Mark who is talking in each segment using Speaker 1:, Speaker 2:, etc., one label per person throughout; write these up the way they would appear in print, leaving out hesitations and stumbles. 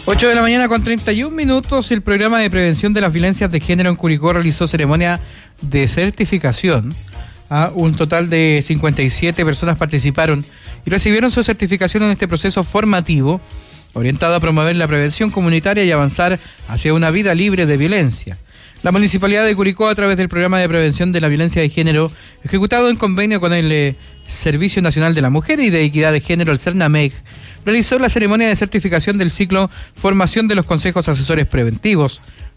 Speaker 1: 8 de la mañana con 31 minutos, el programa de prevención de las violencias de género en Curicó realizó ceremonia de certificación. Un total de 57 personas participaron y recibieron su certificación en este proceso formativo orientado a promover la prevención comunitaria y avanzar hacia una vida libre de violencia. La Municipalidad de Curicó, a través del programa de prevención de la violencia de género, ejecutado en convenio con el Servicio Nacional de la Mujer y de Equidad de Género, el CERNAMEG, realizó la ceremonia de certificación del ciclo Formación de los Consejos Asesores Preventivos,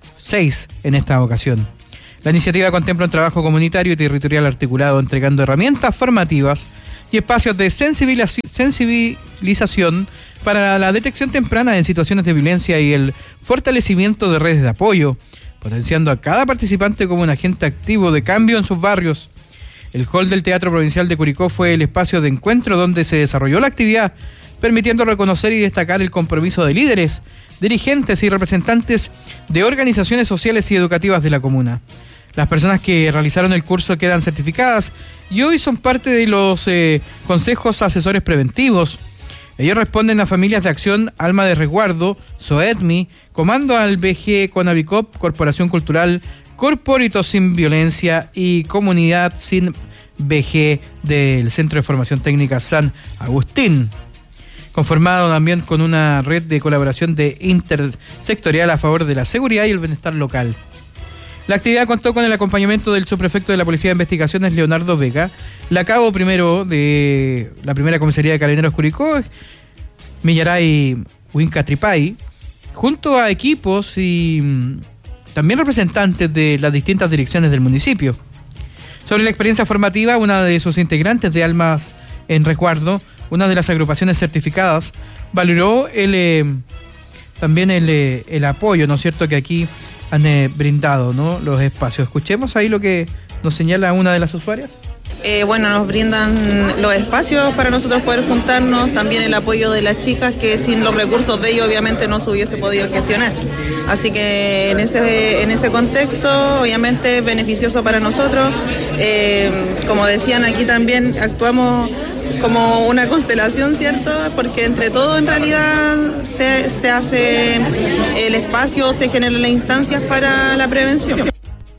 Speaker 1: 6 en esta ocasión. La iniciativa contempla un trabajo comunitario y territorial articulado, entregando herramientas formativas y espacios de sensibilización para la detección temprana en situaciones de violencia y el fortalecimiento de redes de apoyo, potenciando a cada participante como un agente activo de cambio en sus barrios. El hall del Teatro Provincial de Curicó fue el espacio de encuentro donde se desarrolló la actividad, permitiendo reconocer y destacar el compromiso de líderes, dirigentes y representantes de organizaciones sociales y educativas de la comuna. Las personas que realizaron el curso quedan certificadas y hoy son parte de los consejos asesores preventivos. Ellos responden a Familias de Acción, Alma de Resguardo, SOETMI, Comando al BG Conavicop, Corporación Cultural, Corporito Sin Violencia y Comunidad Sin BG del Centro de Formación Técnica San Agustín, conformado también con una red de colaboración de intersectorial a favor de la seguridad y el bienestar local. La actividad contó con el acompañamiento del subprefecto de la Policía de Investigaciones, Leonardo Vega, la cabo primero de la primera comisaría de Carabineros Curicó, Millaray Huinca Tripay, junto a equipos y también representantes de las distintas direcciones del municipio. Sobre la experiencia formativa, una de sus integrantes de Almas en Resguardo, una de las agrupaciones certificadas, valoró también el apoyo, ¿no es cierto?, que aquí han brindado, ¿no?, los espacios. Escuchemos ahí lo que nos señala una de las usuarias.
Speaker 2: Nos brindan los espacios para nosotros poder juntarnos, también el apoyo de las chicas que sin los recursos de ellos obviamente no se hubiese podido gestionar. Así que en ese contexto obviamente es beneficioso para nosotros. Como decían aquí también actuamos como una constelación, ¿cierto? Porque entre todos en realidad se hace el espacio, se generan las instancias para la prevención.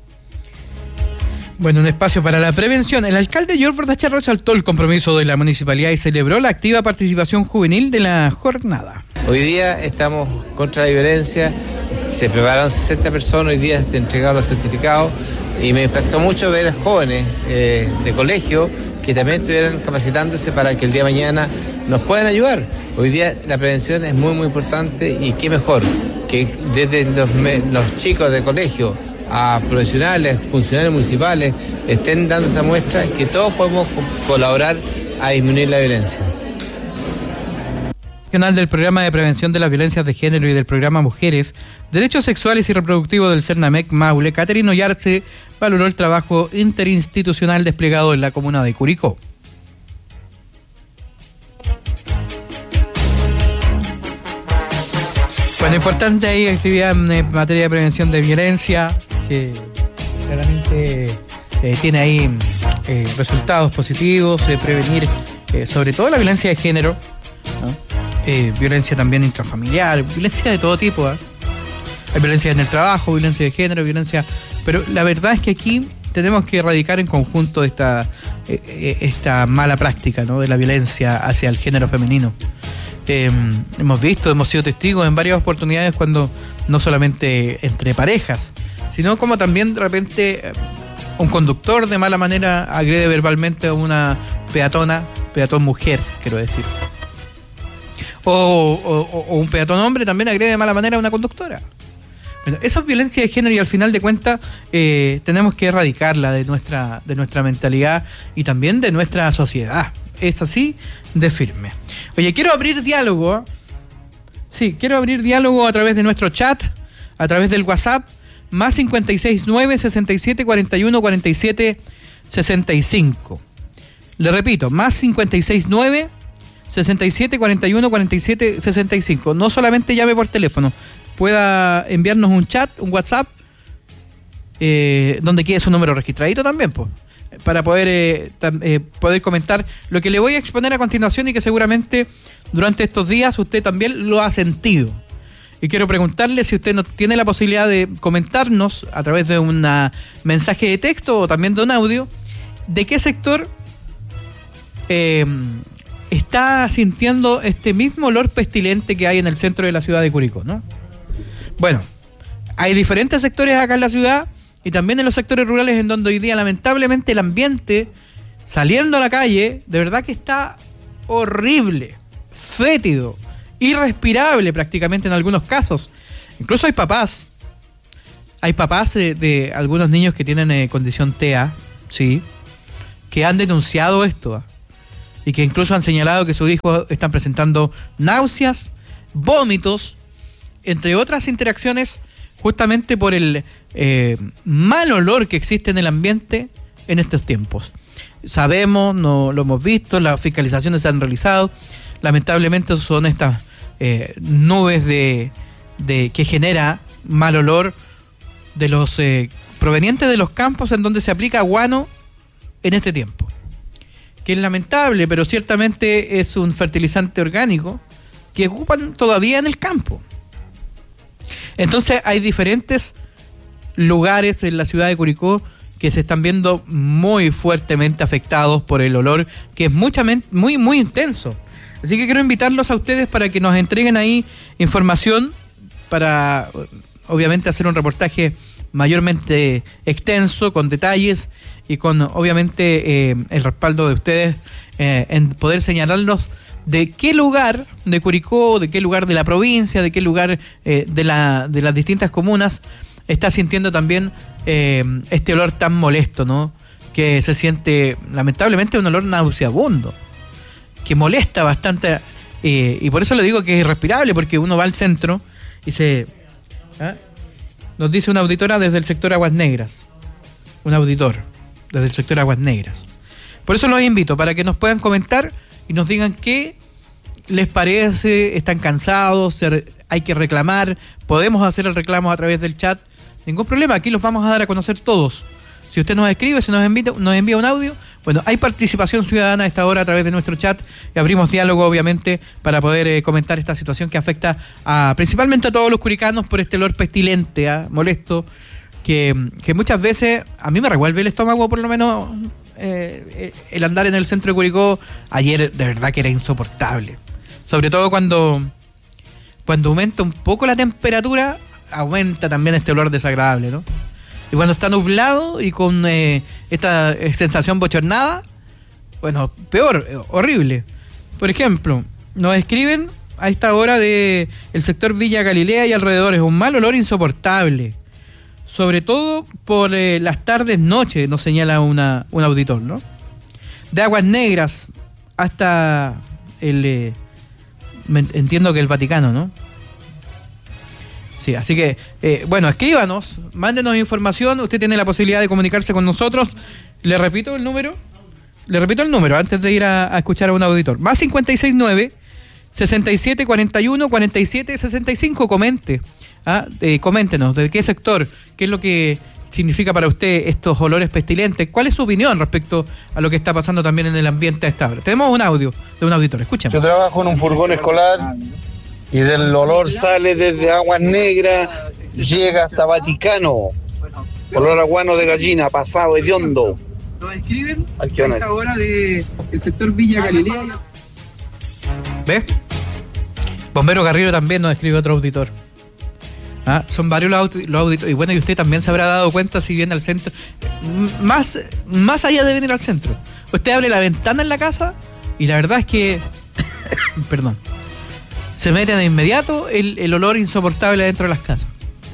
Speaker 1: Bueno, un espacio para la prevención. El alcalde George Bordachar resaltó el compromiso de la municipalidad y celebró la activa participación juvenil de la jornada.
Speaker 3: Hoy día estamos contra la violencia, se prepararon 60 personas, hoy día se entregaron los certificados y me impactó mucho ver a jóvenes de colegio que también estuvieran capacitándose para que el día de mañana nos puedan ayudar. Hoy día la prevención es muy, muy importante y qué mejor que desde los chicos de colegio a profesionales, funcionarios municipales, estén dando esta muestra que todos podemos colaborar a disminuir la violencia.
Speaker 1: Del programa de prevención de las violencias de género y del programa Mujeres, Derechos Sexuales y Reproductivos del CERNAMEG Maule, Caterino Yarce valoró el trabajo interinstitucional desplegado en la comuna de Curicó. Bueno, importante ahí actividad en materia de prevención de violencia, que claramente tiene ahí resultados positivos, prevenir sobre todo la violencia de género, ¿no? Violencia también intrafamiliar, violencia de todo tipo, Hay violencia en el trabajo, violencia de género, violencia... Pero la verdad es que aquí tenemos que erradicar en conjunto esta mala práctica, ¿no?, de la violencia hacia el género femenino. Hemos sido testigos en varias oportunidades cuando no solamente entre parejas, sino como también de repente un conductor de mala manera agrede verbalmente a una peatón mujer, quiero decir. O un peatón hombre también agrede de mala manera a una conductora. Bueno, esa es violencia de género y al final de cuentas tenemos que erradicarla de nuestra mentalidad y también de nuestra sociedad. Es así de firme. Oye, quiero abrir diálogo. Sí, quiero abrir diálogo a través de nuestro chat, a través del WhatsApp, más 569 67 41 47 65. Le repito, más 569 67 41 47 65. No solamente llame por teléfono, pueda enviarnos un chat, un WhatsApp, donde quede su número registradito también, pues, para poder comentar lo que le voy a exponer a continuación y que seguramente durante estos días usted también lo ha sentido. Y quiero preguntarle si usted no tiene la posibilidad de comentarnos a través de un mensaje de texto o también de un audio, de qué sector está sintiendo este mismo olor pestilente que hay en el centro de la ciudad de Curicó, ¿no? Bueno, hay diferentes sectores acá en la ciudad y también en los sectores rurales en donde hoy día lamentablemente el ambiente saliendo a la calle de verdad que está horrible, fétido, irrespirable prácticamente en algunos casos. Incluso hay papás de algunos niños que tienen condición TEA, sí, que han denunciado esto y que incluso han señalado que sus hijos están presentando náuseas, vómitos, entre otras interacciones, justamente por el mal olor que existe en el ambiente en estos tiempos. Sabemos, no lo hemos visto, las fiscalizaciones se han realizado, lamentablemente son estas nubes de que genera mal olor de los provenientes de los campos en donde se aplica guano en este tiempo, que es lamentable, pero ciertamente es un fertilizante orgánico que ocupan todavía en el campo. Entonces hay diferentes lugares en la ciudad de Curicó que se están viendo muy fuertemente afectados por el olor, que es muy intenso. Así que quiero invitarlos a ustedes para que nos entreguen ahí información para, obviamente, hacer un reportaje mayormente extenso, con detalles y con, obviamente, el respaldo de ustedes en poder señalarlos de qué lugar de Curicó, de qué lugar de la provincia, de qué lugar de las distintas comunas está sintiendo también este olor tan molesto, ¿no? Que se siente, lamentablemente, un olor nauseabundo, que molesta bastante, y por eso le digo que es irrespirable, porque uno va al centro y nos dice una auditora desde el sector Aguas Negras, un auditor desde el sector Aguas Negras. Por eso los invito para que nos puedan comentar y nos digan qué les parece, están cansados, hay que reclamar, podemos hacer el reclamo a través del chat, ningún problema, aquí los vamos a dar a conocer todos. Si usted nos escribe, si nos envía un audio, bueno, hay participación ciudadana a esta hora a través de nuestro chat y abrimos diálogo, obviamente, para poder comentar esta situación que afecta principalmente a todos los curicanos por este olor pestilente, molesto, que muchas veces a mí me revuelve el estómago, por lo menos el andar en el centro de Curicó. Ayer de verdad que era insoportable, sobre todo cuando aumenta un poco la temperatura, aumenta también este olor desagradable, ¿no? Y cuando está nublado y con esta sensación bochornada, bueno, peor, horrible. Por ejemplo, nos escriben a esta hora de el sector Villa Galilea y alrededores, un mal olor insoportable, sobre todo por las tardes, noches, nos señala un auditor, ¿no? De Aguas Negras hasta entiendo que el Vaticano, ¿no? Sí, así que, bueno, escríbanos, mándenos información, usted tiene la posibilidad de comunicarse con nosotros. Le repito el número antes de ir a escuchar a un auditor. Más 569-6741-4765, coméntenos de qué sector, qué es lo que significa para usted estos olores pestilentes, cuál es su opinión respecto a lo que está pasando también en el ambiente a esta hora. Tenemos un audio de un auditor, escuchen.
Speaker 4: Yo trabajo en un furgón escolar y del olor sale desde Aguas Negras, llega hasta Vaticano. Olor a guano de gallina, pasado hediondo.
Speaker 1: Nos escriben a esta hora del sector Villa Galilea. ¿Ves? Bombero Garrido también nos escribe otro auditor. Son varios los auditores. Y bueno, y usted también se habrá dado cuenta si viene al centro. Más allá de venir al centro. Usted abre la ventana en la casa y la verdad es que... perdón. Se mete de inmediato el olor insoportable dentro de las casas.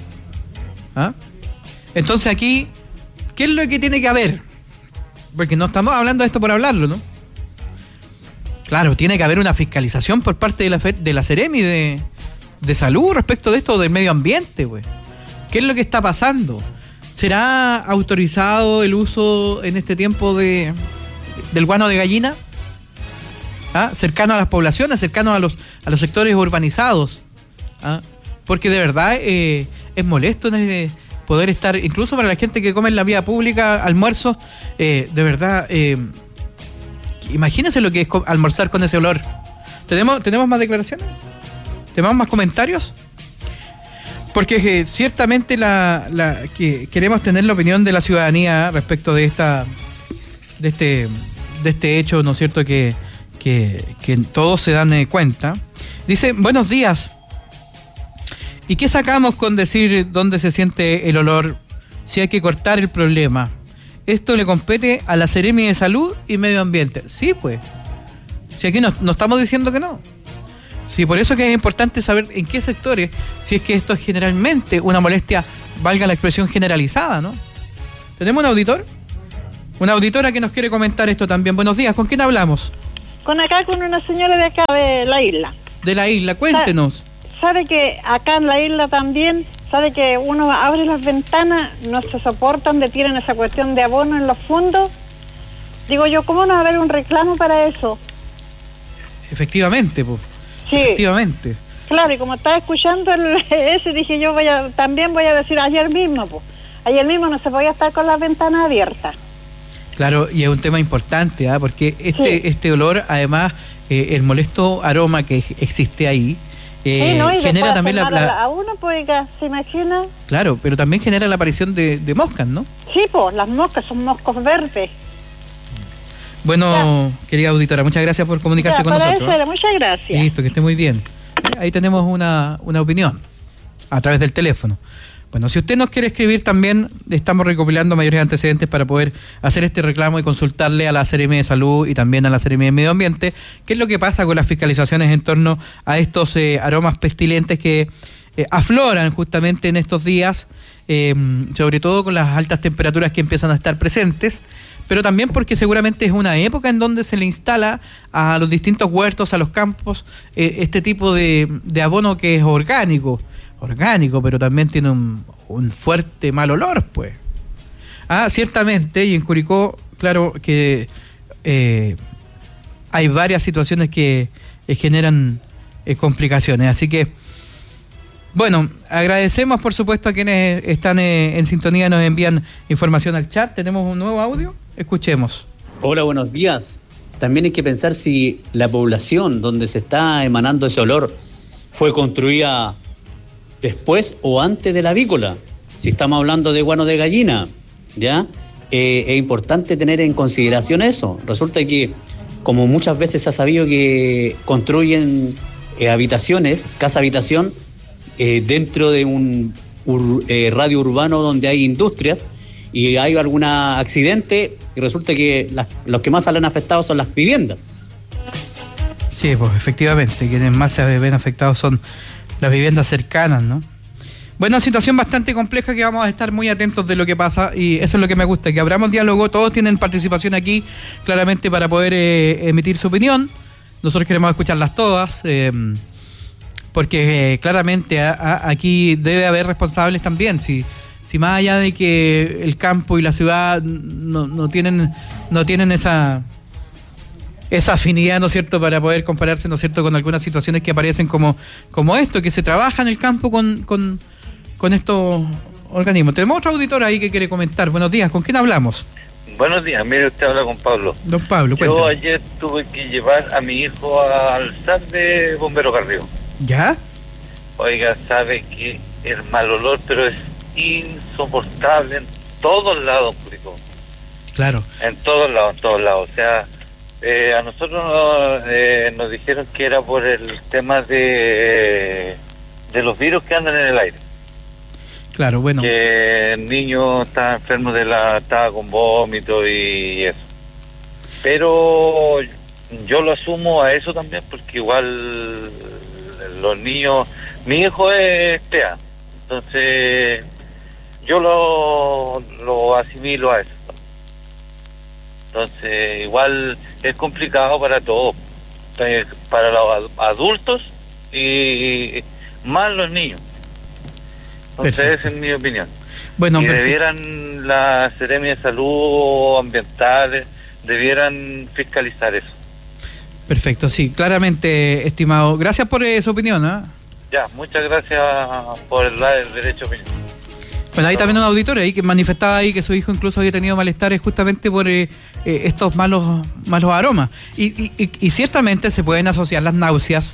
Speaker 1: Entonces aquí, ¿qué es lo que tiene que haber? Porque no estamos hablando de esto por hablarlo, ¿no? Claro, tiene que haber una fiscalización por parte de la Seremi de salud respecto de esto del medio ambiente, güey. ¿Qué es lo que está pasando? ¿Será autorizado el uso en este tiempo del guano de gallina? Cercano a las poblaciones, cercano a los sectores urbanizados. Porque de verdad es molesto poder estar, incluso para la gente que come en la vía pública, almuerzos, de verdad, imagínense lo que es almorzar con ese olor. ¿Tenemos más declaraciones? ¿Tenemos más comentarios? Porque ciertamente que queremos tener la opinión de la ciudadanía respecto de este hecho, ¿no es cierto?, que todos se dan cuenta. Dice, buenos días. ¿Y qué sacamos con decir dónde se siente el olor si hay que cortar el problema? Esto le compete a la Seremi de Salud y Medio Ambiente. Sí, pues. Si aquí no estamos diciendo que no. Sí, por eso que es importante saber en qué sectores, si es que esto es generalmente una molestia, valga la expresión, generalizada, ¿no? ¿Tenemos un auditor? Una auditora que nos quiere comentar esto también. Buenos días, ¿con quién hablamos?
Speaker 5: Con una señora de acá de la isla.
Speaker 1: De la isla, cuéntenos.
Speaker 5: ¿Sabe que acá en la isla también, sabe que uno abre las ventanas, no se soportan, detienen esa cuestión de abono en los fondos? Digo yo, ¿cómo no va a haber un reclamo para eso?
Speaker 1: Efectivamente, pues.
Speaker 5: Sí.
Speaker 1: Efectivamente.
Speaker 5: Claro, y como estaba escuchando ese, dije yo también voy a decir ayer mismo, pues. Ayer mismo no se podía estar con las ventanas abiertas.
Speaker 1: Claro, y es un tema importante, ¿ah? Porque este olor, además, el molesto aroma que existe ahí,
Speaker 5: sí, ¿no? Y
Speaker 1: genera también
Speaker 5: a uno, pues, ¿se imagina?
Speaker 1: Claro, pero también genera la aparición de moscas, ¿no?
Speaker 5: Sí, pues, las moscas son moscos verdes.
Speaker 1: Bueno, ya. Querida auditora, muchas gracias por comunicarse con nosotros.
Speaker 5: Eso era, muchas gracias.
Speaker 1: Listo, que esté muy bien. Ahí tenemos una opinión a través del teléfono. Bueno, si usted nos quiere escribir también, estamos recopilando mayores antecedentes para poder hacer este reclamo y consultarle a la Seremi de Salud y también a la Seremi de Medio Ambiente qué es lo que pasa con las fiscalizaciones en torno a estos aromas pestilentes que afloran justamente en estos días, sobre todo con las altas temperaturas que empiezan a estar presentes, pero también porque seguramente es una época en donde se le instala a los distintos huertos, a los campos, este tipo de abono que es orgánico, pero también tiene un fuerte mal olor, pues. Ciertamente, y en Curicó, claro que hay varias situaciones que generan complicaciones, así que, bueno, agradecemos por supuesto a quienes están en sintonía, nos envían información al chat. Tenemos un nuevo audio, escuchemos.
Speaker 6: Hola, buenos días. También hay que pensar si la población donde se está emanando ese olor fue construida después o antes de la avícola. Si estamos hablando de guano de gallina, ¿ya? Es importante tener en consideración eso. Resulta que, como muchas veces se ha sabido que construyen habitaciones, casa-habitación, dentro de un radio urbano donde hay industrias y hay algún accidente y resulta que los que más salen afectados son las viviendas.
Speaker 1: Sí, pues efectivamente, quienes más se ven afectados son las viviendas cercanas, ¿no? Bueno, situación bastante compleja que vamos a estar muy atentos de lo que pasa y eso es lo que me gusta, que abramos diálogo, todos tienen participación aquí claramente para poder emitir su opinión. Nosotros queremos escucharlas todas, porque claramente aquí debe haber responsables también. Si más allá de que el campo y la ciudad no tienen esa afinidad, ¿no es cierto?, para poder compararse, ¿no es cierto?, con algunas situaciones que aparecen como esto, que se trabaja en el campo con estos organismos. Tenemos otro auditor ahí que quiere comentar. Buenos días, ¿con quién hablamos?
Speaker 7: Buenos días, mire, usted habla con Pablo.
Speaker 1: Don Pablo, cuéntame.
Speaker 7: Yo ayer tuve que llevar a mi hijo al SAT de Bombero Carrillo.
Speaker 1: ¿Ya?
Speaker 7: Oiga, sabe que el mal olor, pero es insoportable en todos lados, Curicó.
Speaker 1: Claro.
Speaker 7: En todos lados. O sea, a nosotros nos dijeron que era por el tema de los virus que andan en el aire.
Speaker 1: Claro, bueno.
Speaker 7: Que el niño estaba enfermo estaba con vómito y eso. Pero yo lo asumo a eso también, porque igual los niños, mi hijo es TEA, entonces yo lo asimilo a eso. Entonces igual es complicado para todos, para los adultos y más los niños. Entonces esa es mi opinión.
Speaker 1: Bueno,
Speaker 7: y debieran la Seremi de Salud Ambiental, debieran fiscalizar eso.
Speaker 1: Perfecto, sí, claramente, estimado. Gracias por su opinión, ¿eh?
Speaker 7: Ya, muchas gracias por el derecho a opinión.
Speaker 1: Bueno, hay también un auditor ahí que manifestaba ahí que su hijo incluso había tenido malestares justamente por estos malos aromas. Y ciertamente se pueden asociar las náuseas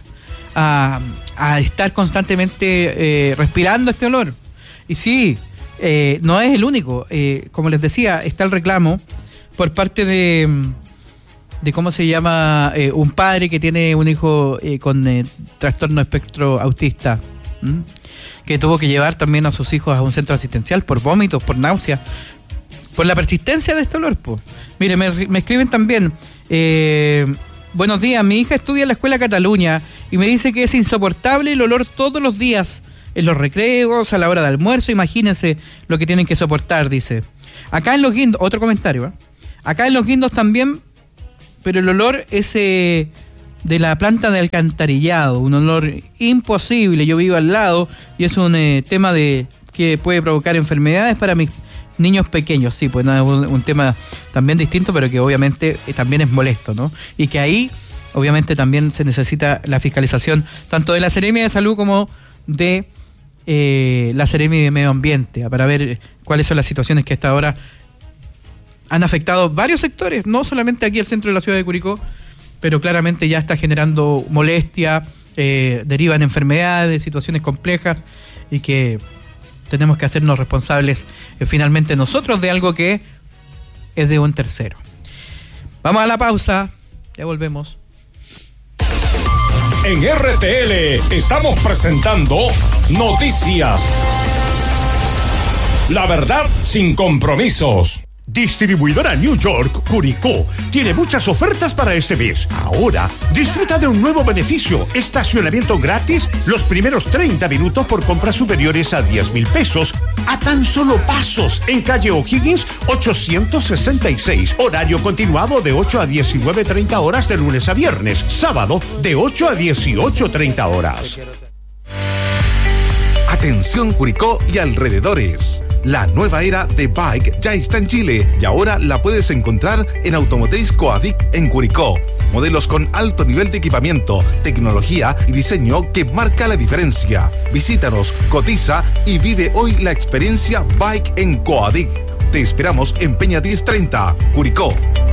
Speaker 1: a estar constantemente respirando este olor. Y sí, no es el único. Como les decía, está el reclamo por parte de ¿cómo se llama? Un padre que tiene un hijo con trastorno espectro autista, que tuvo que llevar también a sus hijos a un centro asistencial por vómitos, por náuseas, por la persistencia de este olor. Mire, me escriben también, buenos días, mi hija estudia en la Escuela Cataluña y me dice que es insoportable el olor todos los días, en los recreos, a la hora de almuerzo, imagínense lo que tienen que soportar, dice. Acá en Los Guindos, otro comentario, acá en Los Guindos también, pero el olor es de la planta de alcantarillado, un olor imposible, yo vivo al lado y es un tema que puede provocar enfermedades para mis niños pequeños, sí, pues no es un tema también distinto, pero que obviamente también es molesto, ¿no? Y que ahí obviamente también se necesita la fiscalización tanto de la Seremi de Salud como de la Seremi de Medio Ambiente, para ver cuáles son las situaciones que hasta ahora han afectado varios sectores, no solamente aquí al centro de la ciudad de Curicó, pero claramente ya está generando molestia, derivan enfermedades, situaciones complejas, y que tenemos que hacernos responsables finalmente nosotros de algo que es de un tercero. Vamos a la pausa, ya volvemos.
Speaker 8: En RTL estamos presentando Noticias. La verdad sin compromisos.
Speaker 9: Distribuidora New York Curicó tiene muchas ofertas para este mes. Ahora disfruta de un nuevo beneficio: estacionamiento gratis los primeros 30 minutos por compras superiores a 10,000 pesos a tan solo pasos en calle O'Higgins 866. Horario continuado de 8 a 19:30 horas de lunes a viernes. Sábado de 8 a 18:30 horas.
Speaker 10: Atención Curicó y alrededores. La nueva era de Bike ya está en Chile y ahora la puedes encontrar en Automotriz Coadic en Curicó. Modelos con alto nivel de equipamiento, tecnología y diseño que marca la diferencia. Visítanos, cotiza y vive hoy la experiencia Bike en Coadic. Te esperamos en Peña 1030, Curicó.